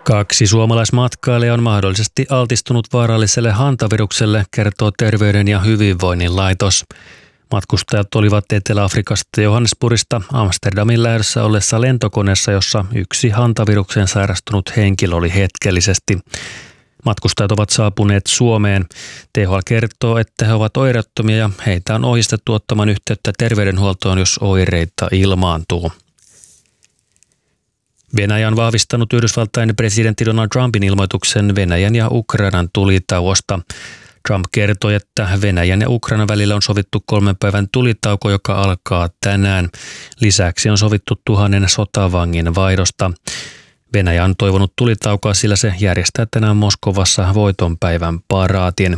2 suomalaismatkailijaa on mahdollisesti altistunut vaaralliselle hantavirukselle, kertoo Terveyden ja hyvinvoinnin laitos. Matkustajat olivat Etelä-Afrikasta Johannesburgista Amsterdamin lähdössä ollessa lentokoneessa, jossa yksi hantavirukseen sairastunut henkilö oli hetkellisesti. Matkustajat ovat saapuneet Suomeen. THL kertoo, että he ovat oireettomia ja heitä on ohjeistettu ottamaan yhteyttä terveydenhuoltoon, jos oireita ilmaantuu. Venäjä on vahvistanut Yhdysvaltain presidentti Donald Trumpin ilmoituksen Venäjän ja Ukrainan tulitauosta. Trump kertoi, että Venäjän ja Ukrainan välillä on sovittu 3 päivän tulitauko, joka alkaa tänään. Lisäksi on sovittu 1000 sotavangin vaihdosta. Venäjä on toivonut tulitaukoa, sillä se järjestää tänään Moskovassa voitonpäivän paraatin.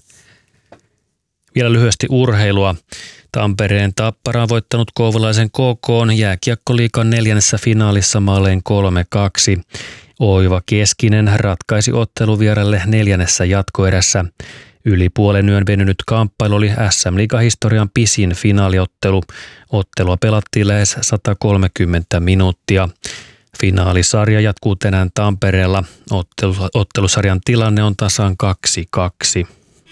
Vielä lyhyesti urheilua. Tampereen Tappara on voittanut kouvoluolaisen KK:n jääkiekkoliigan 4. finaalissa maalein 3-2. Oiva Keskinen ratkaisi otteluvieraille 4. jatkoerässä. Yli puolen yön venynyt kamppailu oli SM-liigahistorian pisin finaaliottelu. Ottelua pelattiin lähes 130 minuuttia. Finaalisarja jatkuu tänään Tampereella. Ottelusarjan tilanne on tasan 2-2.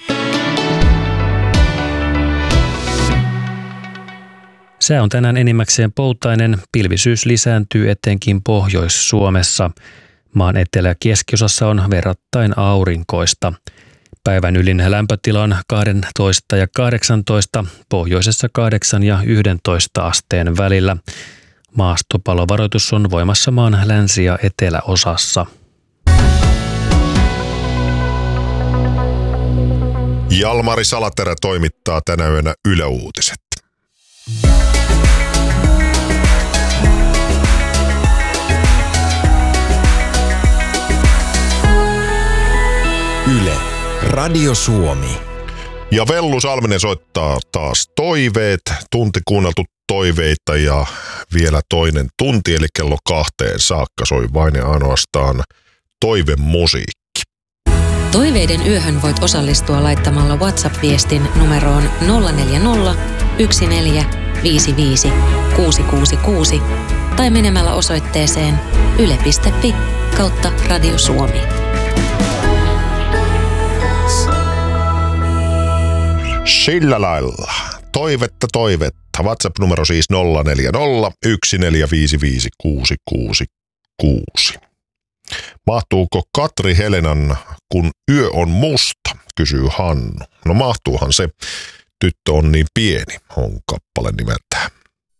Sää on tänään enimmäkseen poutainen. Pilvisyys lisääntyy etenkin Pohjois-Suomessa. Maan etelä- ja keskiosassa on verrattain aurinkoista. Päivän ylin lämpötila on 12 ja 18, pohjoisessa 8 ja 11 asteen välillä. Maastopalovaroitus on voimassa maan länsi- ja eteläosassa. Jalmari Salaterä toimittaa tänä yönä Yle Uutiset. Yle, Radio Suomi. Ja Vellu Salminen soittaa taas toiveet, tunti kuunneltu toiveita ja vielä toinen tunti, eli kello 2 saakka soi vain ja ainoastaan toivemusiikki. Toiveiden yöhön voit osallistua laittamalla WhatsApp-viestin numeroon 040 1455 666 tai menemällä osoitteeseen yle.fi/Radio Suomi. Sillä lailla. Toivetta. WhatsApp-numero siis 040 1455 666. Mahtuuko Katri Helenan Kun yö on musta, kysyy Hannu. No mahtuuhan se. Tyttö on niin pieni, on kappale